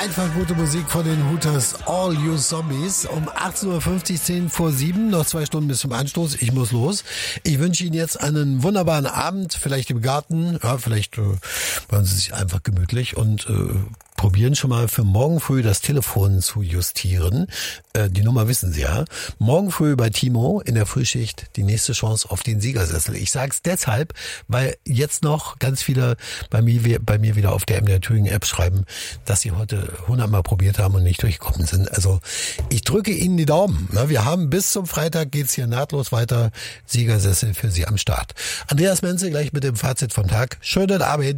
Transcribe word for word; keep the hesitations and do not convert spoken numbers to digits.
Einfach gute Musik von den Hooters, All You Zombies. Um achtzehn Uhr fünfzig, zehn vor sieben, noch zwei Stunden bis zum Anstoß. Ich muss los. Ich wünsche Ihnen jetzt einen wunderbaren Abend, vielleicht im Garten. Ja, vielleicht äh, machen Sie sich einfach gemütlich und äh, probieren schon mal für morgen früh das Telefon zu justieren. Äh, die Nummer wissen Sie ja. Morgen früh bei Timo in der Frühschicht die nächste Chance auf den Siegersessel. Ich sage es deshalb, weil jetzt noch ganz viele bei mir, bei mir wieder auf der M D R Thüringen App schreiben, dass sie heute hundertmal probiert haben und nicht durchgekommen sind. Also ich drücke Ihnen die Daumen. Wir haben bis zum Freitag geht's hier nahtlos weiter. Siegersessel für Sie am Start. Andreas Menzel gleich mit dem Fazit vom Tag. Schönen Abend.